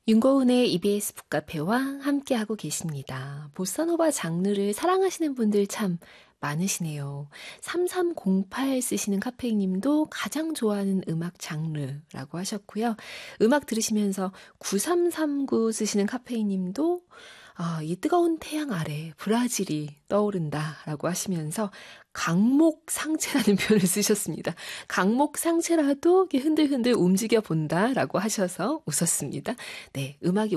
윤고은의 EBS 북카페와 함께하고 계십니다. 보사노바 장르를 사랑하시는 분들 참 많으시네요. 3308 쓰시는 카페이님도 가장 좋아하는 음악 장르라고 하셨고요. 음악 들으시면서 9339 쓰시는 카페이님도 이 뜨거운 태양 아래 브라질이 떠오른다라고 하시면서 강목상체라는 표현을 쓰셨습니다. 강목상체라도 흔들흔들 움직여 본다라고 하셔서 웃었습니다. 네, 음악이